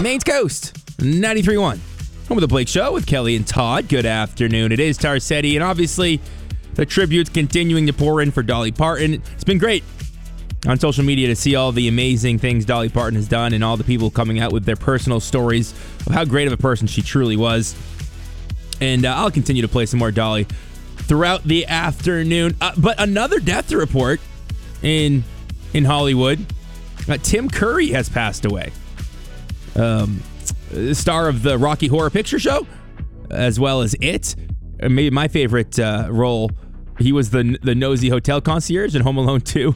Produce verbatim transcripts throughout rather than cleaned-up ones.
Maine's Coast, ninety-three point one. Home of the Blake Show with Kelly and Todd. Good afternoon. It is Tarcetti, and obviously the tributes continuing to pour in for Dolly Parton. It's been great on social media to see all the amazing things Dolly Parton has done and all the people coming out with their personal stories of how great of a person she truly was. And uh, I'll continue to play some more Dolly throughout the afternoon. Uh, but another death to report in in Hollywood. Uh, Tim Curry has passed away. Um, star of the Rocky Horror Picture Show, as well as It. Uh, maybe my favorite uh, role. He was the the nosy hotel concierge in Home Alone two.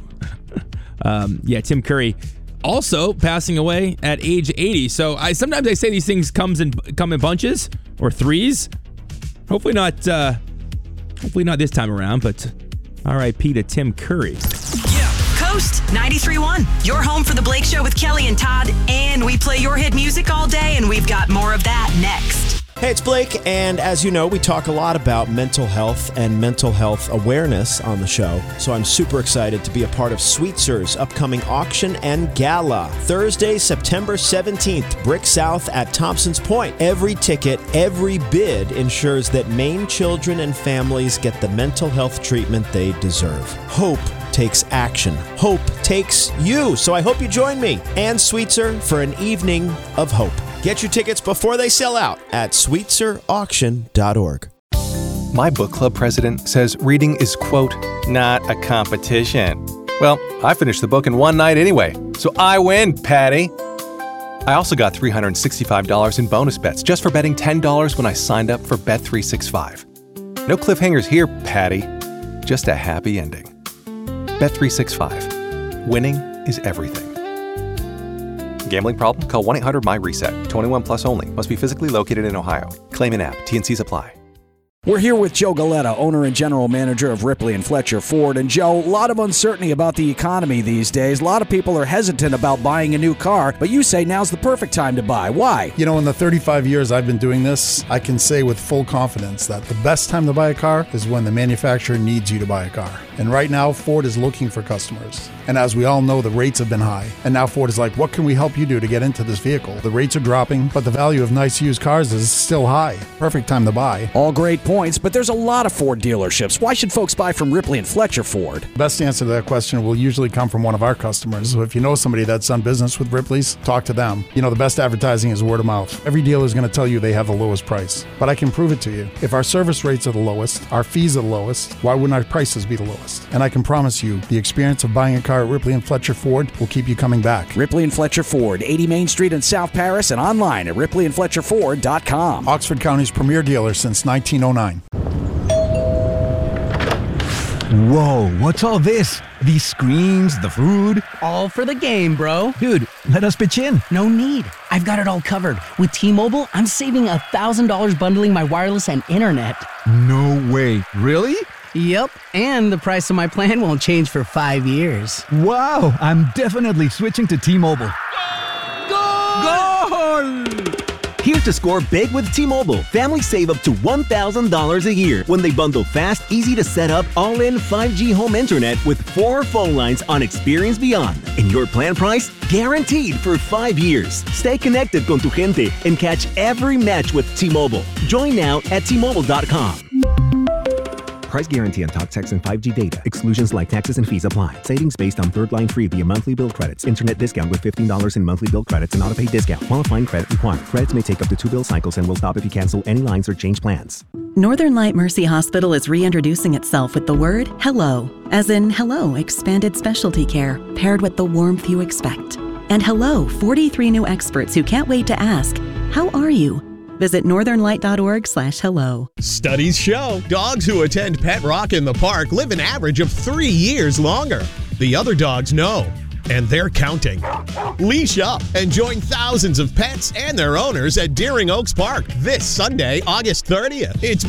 um, yeah, Tim Curry also passing away at age eighty. So I sometimes I say these things comes in come in bunches or threes. Hopefully not. Uh, hopefully not this time around. But R I P to Tim Curry. Yeah. Coast ninety-three point one. Your home for the Blake Show with Kelly and Todd, and we play your hit music all day, and we've got more of that next. Hey, it's Blake, and as you know, we talk a lot about mental health and mental health awareness on the show, so I'm super excited to be a part of Sweetzer's upcoming auction and gala. Thursday, September seventeenth, Brick South at Thompson's Point. Every ticket, every bid ensures that Maine children and families get the mental health treatment they deserve. Hope takes action. Hope takes you, so I hope you join me and Sweetzer for an evening of hope. Get your tickets before they sell out at sweetser auction dot org. My book club president says reading is, quote, not a competition. Well, I finished the book in one night anyway, so I win, Patty. I also got three hundred sixty-five dollars in bonus bets just for betting ten dollars when I signed up for Bet three sixty-five. No cliffhangers here, Patty. Just a happy ending. Bet three sixty-five. Winning is everything. Gambling problem? Call one eight hundred my reset. twenty-one plus only. Must be physically located in Ohio. Claim in app. T N Cs apply. We're here with Joe Galetta, owner and general manager of Ripley and Fletcher Ford. And Joe, a lot of uncertainty about the economy these days. A lot of people are hesitant about buying a new car, but you say now's the perfect time to buy. Why? You know, in the thirty-five years I've been doing this, I can say with full confidence that the best time to buy a car is when the manufacturer needs you to buy a car. And right now, Ford is looking for customers. And as we all know, the rates have been high. And now Ford is like, what can we help you do to get into this vehicle? The rates are dropping, but the value of nice used cars is still high. Perfect time to buy. All great points, but there's a lot of Ford dealerships. Why should folks buy from Ripley and Fletcher Ford? Best answer to that question will usually come from one of our customers. So if you know somebody that's done business with Ripley's, talk to them. You know, the best advertising is word of mouth. Every dealer is going to tell you they have the lowest price, but I can prove it to you. If our service rates are the lowest, our fees are the lowest, why wouldn't our prices be the lowest? And I can promise you, the experience of buying a car at Ripley and Fletcher Ford will keep you coming back. Ripley and Fletcher Ford, eighty Main Street in South Paris, and online at ripley and fletcher ford dot com. Oxford County's premier dealer since nineteen oh nine. Whoa, what's all this? These screens, the food? All for the game, bro. Dude, let us pitch in. No need. I've got it all covered. With T-Mobile, I'm saving one thousand dollars bundling my wireless and internet. No way. Really? Yep, and the price of my plan won't change for five years. Wow, I'm definitely switching to T-Mobile. Goal! Goal! Here's to score big with T-Mobile. Families save up to one thousand dollars a year when they bundle fast, easy to set up, all-in five G home internet with four phone lines on Experience Beyond. And your plan price? Guaranteed for five years. Stay connected con tu gente and catch every match with T-Mobile. Join now at T Mobile dot com. Price guarantee on talk, text, and five G data. Exclusions like taxes and fees apply. Savings based on third line free via monthly bill credits. Internet discount with fifteen dollars in monthly bill credits and auto-pay discount. Qualifying credit required. Credits may take up to two bill cycles and will stop if you cancel any lines or change plans. Northern Light Mercy Hospital is reintroducing itself with the word hello, as in hello, expanded specialty care, paired with the warmth you expect. And hello, forty-three new experts who can't wait to ask, how are you? Visit northernlight.org slash hello. Studies show dogs who attend Pet Rock in the park live an average of three years longer. The other dogs know, and they're counting. Leash up and join thousands of pets and their owners at Deering Oaks Park this Sunday, August thirtieth. It's